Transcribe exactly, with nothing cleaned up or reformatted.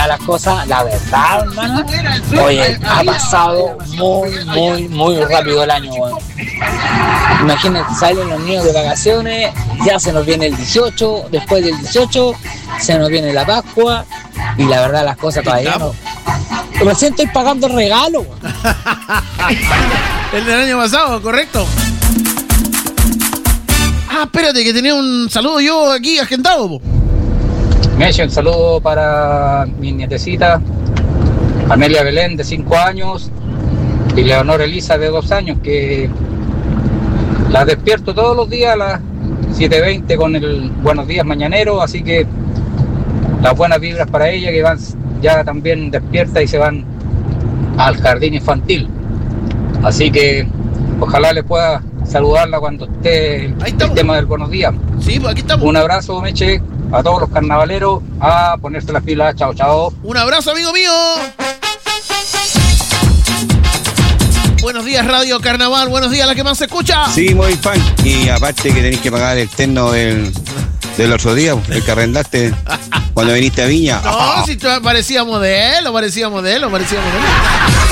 verdad las cosas, la verdad, hermano, oye, ha pasado muy, muy, muy rápido el año, weón. Imagínate, salen los niños de vacaciones, ya se nos viene el dieciocho, después del dieciocho se nos viene la Pascua y la verdad las cosas todavía no. Recién estoy pagando el regalo, weón. El del año pasado, correcto. Ah, espérate, que tenía un saludo yo aquí agendado, po. Meche, un saludo para mi nietecita Amelia Belén, de cinco años, y Leonor Elisa, de dos años, que las despierto todos los días a las siete veinte con el Buenos Días Mañanero, así que las buenas vibras para ella, que van ya también despiertas y se van al jardín infantil. Así que ojalá le pueda saludarla cuando esté el, el tema del Buenos Días. Sí, pues aquí estamos. Un abrazo, Meche, a todos los carnavaleros, a ponerse las pilas. Chao, chao. Un abrazo, amigo mío. Buenos días, Radio Carnaval. Buenos días, la que más se escucha. Sí, muy fan. Y aparte que tenéis que pagar el terno del, del otro día, el que arrendaste cuando viniste a Viña. No, si tú parecía modelo, parecía modelo, parecía modelo.